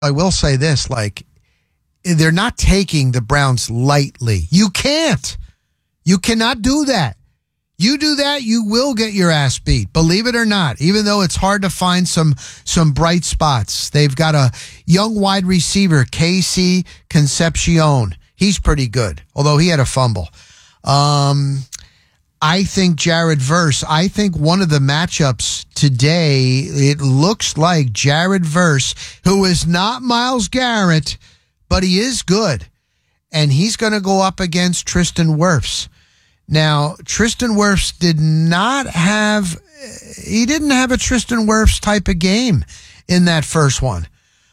I will say this, like, they're not taking the Browns lightly. You can't. You cannot do that. You do that, you will get your ass beat, believe it or not, even though it's hard to find some bright spots. They've got a young wide receiver, Casey Concepcion. He's pretty good, although he had a fumble. I think Jared Verse, I think one of the matchups today, it looks like Jared Verse, who is not Myles Garrett, but he is good. And he's going to go up against Tristan Wirfs. Now, Tristan Wirfs didn't have a Tristan Wirfs type of game in that first one.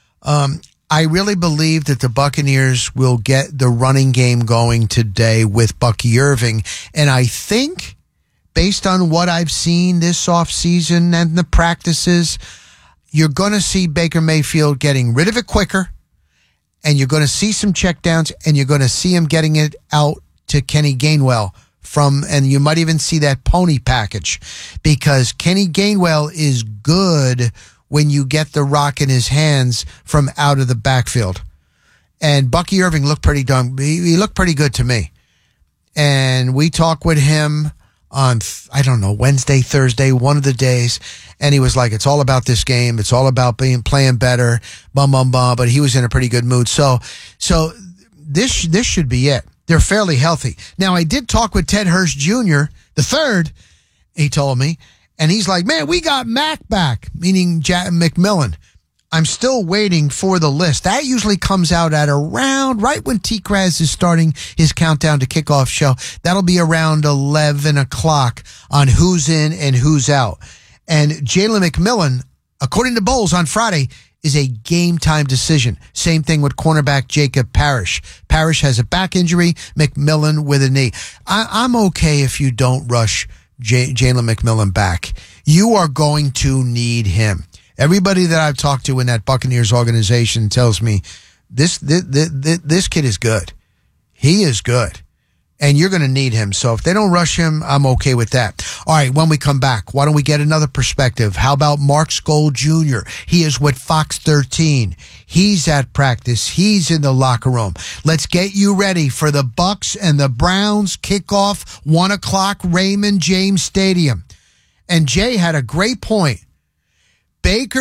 I really believe that the Buccaneers will get the running game going today with Bucky Irving. And I think, based on what I've seen this offseason and the practices, you're going to see Baker Mayfield getting rid of it quicker, and you're going to see some checkdowns, and you're going to see him getting it out to Kenny Gainwell and you might even see that pony package, because Kenny Gainwell is good when you get the rock in his hands from out of the backfield. And Bucky Irving looked pretty he looked pretty good to me. And we talked with him on, Wednesday, Thursday, one of the days. And he was like, it's all about this game. It's all about playing better, but he was in a pretty good mood. So this should be it. They're fairly healthy. Now, I did talk with Ted Hurst Jr., the third, he told me, and he's like, man, we got Mac back, meaning McMillan. I'm still waiting for the list. That usually comes out at around, right when T-Kraz is starting his countdown to kickoff show. That'll be around 11 o'clock on who's in and who's out. And Jalen McMillan, according to Bowles on Friday, is a game-time decision. Same thing with cornerback Jacob Parrish. Parrish has a back injury, McMillan with a knee. I'm okay if you don't rush Jalen McMillan back. You are going to need him. Everybody that I've talked to in that Buccaneers organization tells me this kid is good. He is good. And you're going to need him. So if they don't rush him, I'm okay with that. All right, when we come back, why don't we get another perspective? How about Mark Skoll Jr.? He is with Fox 13. He's at practice. He's in the locker room. Let's get you ready for the Bucs and the Browns kickoff, 1 o'clock, Raymond James Stadium. And Jay had a great point. Baker